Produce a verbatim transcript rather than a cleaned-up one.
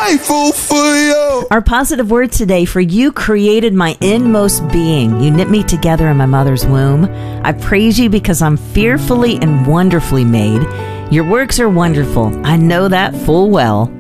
grateful for you. Our positive word today: for you created my inmost being. You knit me together in my mother's womb. I praise you because I'm fearfully and wonderfully made. Your works are wonderful. I know that full well.